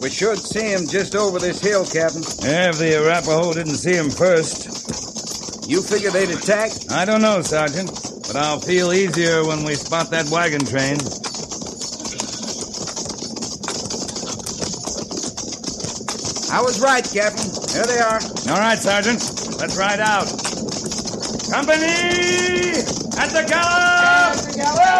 We should see him just over this hill, Captain. Yeah, if the Arapaho didn't see him first. You figure they'd attack? I don't know, Sergeant, but I'll feel easier when we spot that wagon train. I was right, Captain. There they are. All right, Sergeant. Let's ride out. Company! At the gallop!